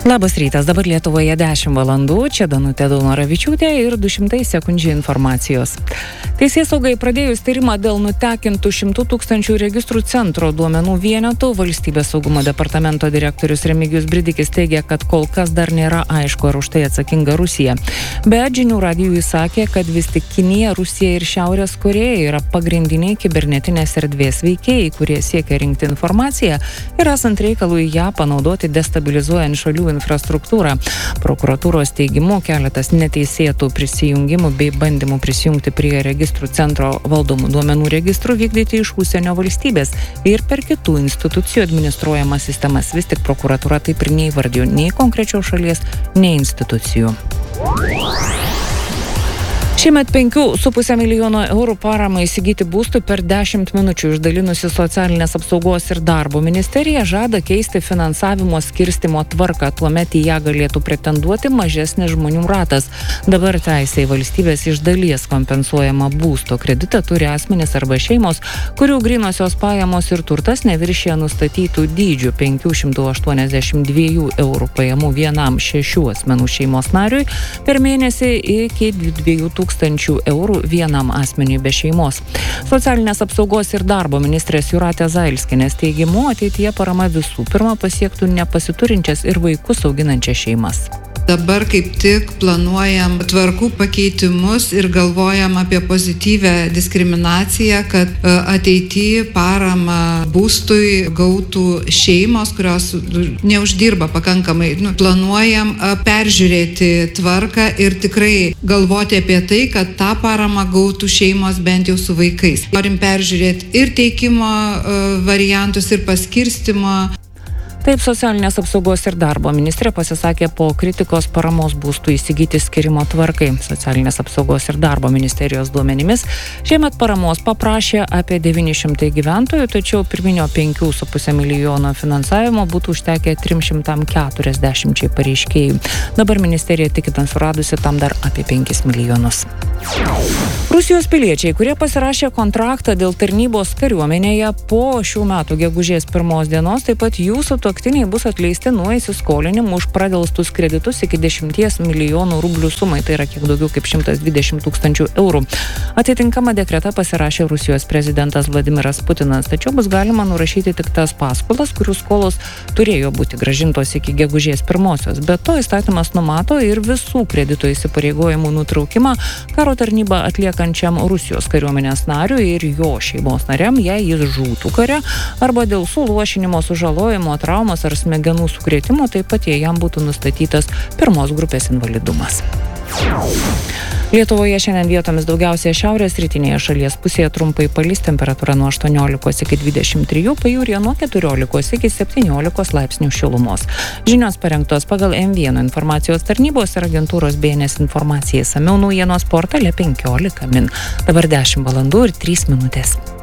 Labas rytas, dabar Lietuvoje 10 valandų, čia Danutė Daunoravičiūtė ir 200 sekundžių informacijos. Teisėsaugai pradėjus tyrimą dėl nutekintų 100 000 registrų centro duomenų vienetų, Valstybės saugumo departamento direktorius Remigijus Bridikis teigia, kad kol kas dar nėra aišku, ar už tai atsakinga Rusija. Bet žinių radijui sakė, kad vis tik Kinija, Rusija ir Šiaurės Korėja yra pagrindiniai kibernetinės erdvės veikėjai, kurie siekia rinkti informaciją ir esant reikalui ją panaudoti destabilizuojant šalių infrastruktūrą. Prokuratūros teigimu keletas neteisėtų prisijungimų bei bandymų prisijungti prie registrų centro valdomų duomenų registrų vykdyti iš užsienio valstybės ir per kitų institucijų administruojamas sistemas. Vis tik prokuratūra taip ir neįvardijo nei konkrečios šalies, nei institucijų. Šiemet 5,5 milijono eurų paramą įsigyti būstų per 10 minučių išdalinusi Socialinės apsaugos ir darbo ministerija žada keisti finansavimo skirstimo tvarką, tuomet į ją galėtų pretenduoti mažesnis žmonių ratas. Dabar teisė į valstybės iš dalies kompensuojama būsto kreditą turi asmenys arba šeimos, kurių grynosios pajamos ir turtas neviršija nustatytų dydžių 582 eurų pajamų vienam 6 asmenų šeimos nariui per mėnesį iki 2,000 eurų vienam asmeniui be šeimos. Socialinės apsaugos ir darbo ministrės Jūratės Zailskienės teigimu, ateityje parama visų pirma pasiektų nepasiturinčias ir vaikus auginančias šeimas. Dabar kaip tik planuojam tvarkų pakeitimus ir galvojam apie pozityvę diskriminaciją, kad ateityje paramą būstui gautų šeimos, kurios neuždirba pakankamai. Planuojam peržiūrėti tvarką ir tikrai galvoti apie tai, kad tą paramą gautų šeimos bent jau su vaikais. Norim peržiūrėti ir teikimo variantus, ir paskirstimo. Taip Socialinės apsaugos ir darbo ministrė pasisakė po kritikos paramos būstų įsigyti skirimo tvarkai. Socialinės apsaugos ir darbo ministerijos duomenimis šiemet paramos paprašė apie 900 gyventojų, tačiau pirminio 5,5 milijono finansavimo būtų užtekę 340 pareiškėjų. Dabar ministerija tikina suradusi tam dar apie 5 milijonus. Rusijos piliečiai, kurie pasirašė kontraktą dėl tarnybos kariuomenėje po šių metų gegužės 1 dienos, taip pat jų sutuoktiniai bus atleisti nuo įsiskolinimų už pradelstus kreditus iki 10 milijonų rublių sumai, tai yra kiek daugiau kaip 120 000 eurų. Atitinkamą dekretą pasirašė Rusijos prezidentas Vladimiras Putinas, tačiau bus galima nurašyti tik tas paskolas, kurių skolos turėjo būti grąžintos iki gegužės 1. Be to įstatymas numato ir visų kredito įsipareigojimų nutraukimą karo tarnybą atliekančiam Rusijos kariuomenės nariui ir jo šeimos nariam, jei jis žūtų kare arba dėl suluošinimo, sužalojimo, traumos ar smegenų sukrėtimo, taip pat jei jam būtų nustatytas 1 grupės invalidumas. Lietuvoje šiandien vietomis daugiausiai šiaurės rytinėje šalies pusėje trumpai palis, temperatūra nuo 18 iki 23, pajūryje nuo 14 iki 17 laipsnių šilumos. Žinios parengtos pagal M1 informacijos tarnybos ir agentūros BNS informacijai. Išsamiau naujienos portale 15 min. Dabar 10 valandų ir 3 minutės.